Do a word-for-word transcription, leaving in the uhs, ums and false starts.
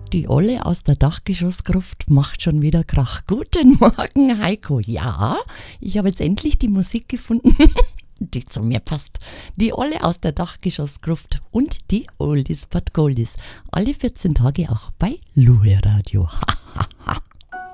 Die Olle aus der Dachgeschossgruft macht schon wieder Krach. Guten Morgen, Heiko. Ja, ich habe jetzt endlich die Musik gefunden, die zu mir passt. Die Olle aus der Dachgeschossgruft und die Oldies but Goldies. Alle vierzehn Tage auch bei Luhe Radio.